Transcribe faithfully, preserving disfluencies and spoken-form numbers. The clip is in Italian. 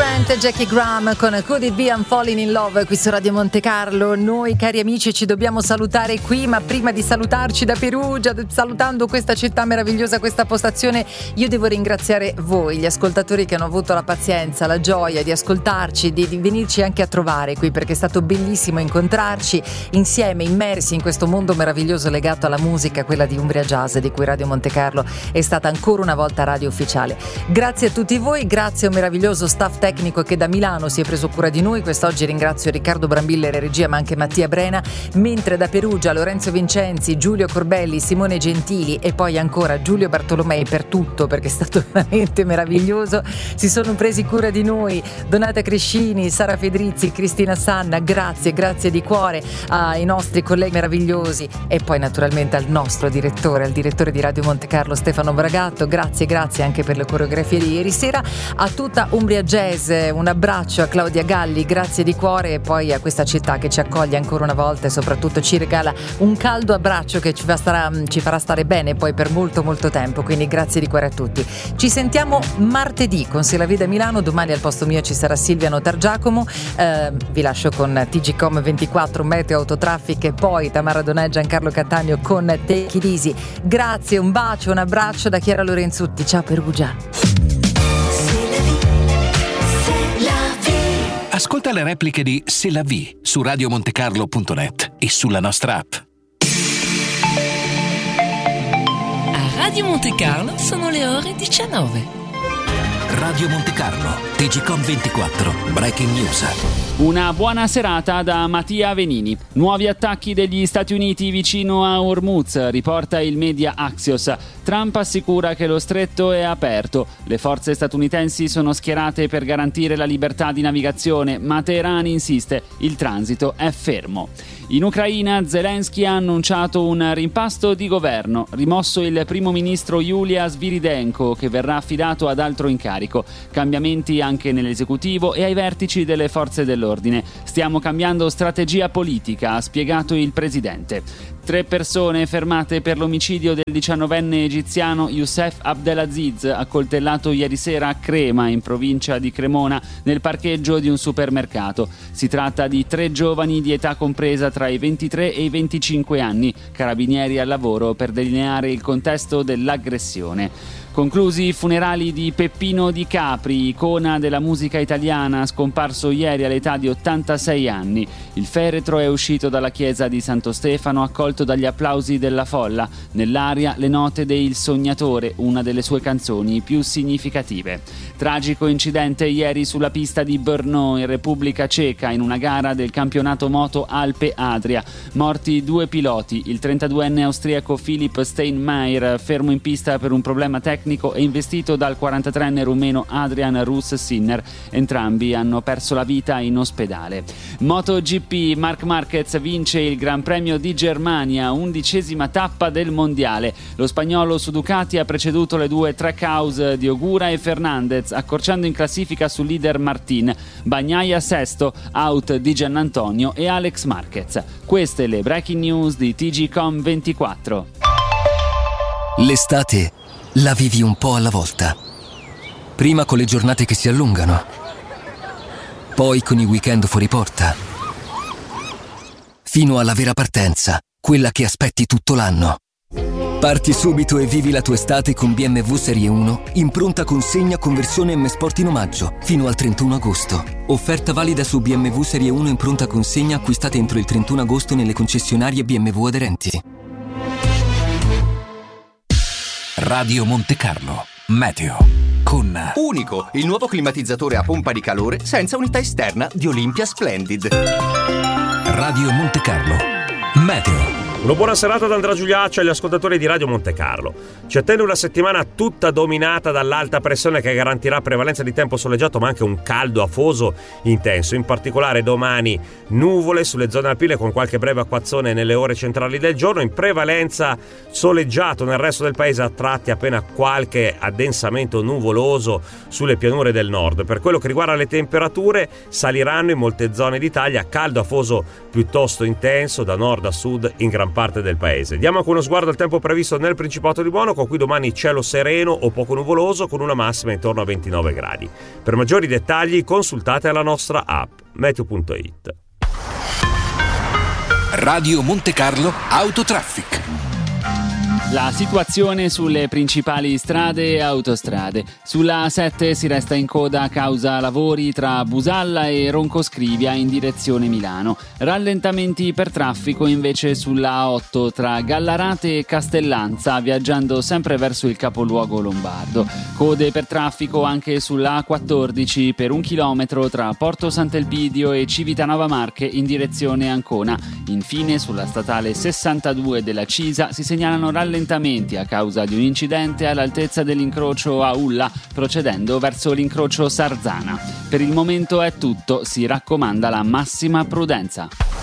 Grant e Jackie Graham con Could It Be I'm Falling in Love qui su Radio Monte Carlo. Noi cari amici ci dobbiamo salutare qui, ma prima di salutarci da Perugia, salutando questa città meravigliosa, questa postazione, io devo ringraziare voi, gli ascoltatori che hanno avuto la pazienza, la gioia di ascoltarci, di, di venirci anche a trovare qui, perché è stato bellissimo incontrarci insieme, immersi in questo mondo meraviglioso legato alla musica, quella di Umbria Jazz, di cui Radio Monte Carlo è stata ancora una volta radio ufficiale. Grazie a tutti voi, grazie a un meraviglioso staff tecnico che da Milano si è preso cura di noi. Quest'oggi ringrazio Riccardo Brambilla e regia, ma anche Mattia Brena, mentre da Perugia Lorenzo Vincenzi, Giulio Corbelli, Simone Gentili e poi ancora Giulio Bartolomei per tutto, perché è stato veramente meraviglioso, si sono presi cura di noi. Donata Crescini, Sara Fedrizzi, Cristina Sanna, grazie, grazie di cuore ai nostri colleghi meravigliosi e poi naturalmente al nostro direttore, al direttore di Radio Monte Carlo Stefano Bragatto, grazie, grazie anche per le coreografie di ieri sera, a tutta Umbria Jazz, un abbraccio a Claudia Galli, grazie di cuore, e poi a questa città che ci accoglie ancora una volta e soprattutto ci regala un caldo abbraccio che ci, fa stare, ci farà stare bene poi per molto molto tempo, quindi grazie di cuore a tutti. Ci sentiamo martedì con Se la Vida Milano, domani al posto mio ci sarà Silvia Notargiacomo, eh, vi lascio con T G Com ventiquattro, Meteo, Autotraffic e poi Tamara Donè e Giancarlo Cattaneo con Take It Easy. Grazie, un bacio, un abbraccio da Chiara Lorenzutti, ciao Perugia. Ascolta le repliche di C'est la vie su radiomontecarlo punto net e sulla nostra app. A Radio Monte Carlo sono le ore diciannove. Radio Monte Carlo, T G Com ventiquattro, Breaking News. Una buona serata da Mattia Venini. Nuovi attacchi degli Stati Uniti vicino a Hormuz, riporta il media Axios. Trump assicura che lo stretto è aperto. Le forze statunitensi sono schierate per garantire la libertà di navigazione, ma Teheran insiste, il transito è fermo. In Ucraina Zelensky ha annunciato un rimpasto di governo, rimosso il primo ministro Yulia Sviridenko, che verrà affidato ad altro incarico. Cambiamenti anche nell'esecutivo e ai vertici delle forze dell'ordine. Stiamo cambiando strategia politica, ha spiegato il presidente. Tre persone fermate per l'omicidio del diciannovenne egiziano Youssef Abdelaziz, accoltellato ieri sera a Crema, in provincia di Cremona, nel parcheggio di un supermercato. Si tratta di tre giovani di età compresa tra i ventitré e i venticinque anni, carabinieri al lavoro per delineare il contesto dell'aggressione. Conclusi i funerali di Peppino Di Capri, icona della musica italiana, scomparso ieri all'età di ottantasei anni. Il feretro è uscito dalla chiesa di Santo Stefano, accolto dagli applausi della folla. Nell'aria le note de Il Sognatore, una delle sue canzoni più significative. Tragico incidente ieri sulla pista di Brno, in Repubblica Ceca, in una gara del campionato moto Alpe Adria. Morti due piloti, il trentaduenne austriaco Philipp Steinmeier, fermo in pista per un problema tecnico, e investito dal quarantatreenne rumeno Adrian Russ-Sinner. Entrambi hanno perso la vita in ospedale. MotoGP, Marc Marquez vince il Gran Premio di Germania, undicesima tappa del mondiale. Lo spagnolo su Ducati ha preceduto le due Trackhouse di Ogura e Fernandez, accorciando in classifica sul leader Martin. Bagnaia sesto, out di Giannantonio e Alex Marquez. Queste le breaking news di T G Com ventiquattro. L'estate la vivi un po' alla volta. Prima con le giornate che si allungano, poi con i weekend fuori porta, fino alla vera partenza, quella che aspetti tutto l'anno. Parti subito e vivi la tua estate con B M W Serie uno in pronta consegna con versione M Sport in omaggio fino al trentuno agosto. Offerta valida su B M W Serie uno in pronta consegna acquistate entro il trentuno agosto nelle concessionarie B M W aderenti. Radio Monte Carlo, Meteo, con Unico, il nuovo climatizzatore a pompa di calore senza unità esterna di Olympia Splendid. Radio Monte Carlo, Meteo. Una buona serata da Andrea Giuliaccio agli ascoltatori di Radio Monte Carlo. Ci attende una settimana tutta dominata dall'alta pressione che garantirà prevalenza di tempo soleggiato ma anche un caldo afoso intenso. In particolare domani nuvole sulle zone alpine con qualche breve acquazzone nelle ore centrali del giorno. In prevalenza soleggiato nel resto del paese, a tratti appena qualche addensamento nuvoloso sulle pianure del nord. Per quello che riguarda le temperature, saliranno in molte zone d'Italia, caldo afoso piuttosto intenso da nord a sud in gran parte del paese. Diamo anche uno sguardo al tempo previsto nel Principato di Monaco, qui domani cielo sereno o poco nuvoloso con una massima intorno a ventinove gradi. Per maggiori dettagli consultate la nostra app meteo punto it. Radio Monte Carlo Autotraffic. La situazione sulle principali strade e autostrade. Sulla A sette si resta in coda a causa lavori tra Busalla e Roncoscrivia in direzione Milano. Rallentamenti per traffico invece sulla A otto tra Gallarate e Castellanza, viaggiando sempre verso il capoluogo lombardo. Code per traffico anche sulla A quattordici per un chilometro tra Porto Sant'Elpidio e Civitanova Marche in direzione Ancona. Infine sulla statale sessantadue della Cisa si segnalano rallentamenti a causa di un incidente all'altezza dell'incrocio a Ulla, procedendo verso l'incrocio Sarzana. Per il momento è tutto, si raccomanda la massima prudenza.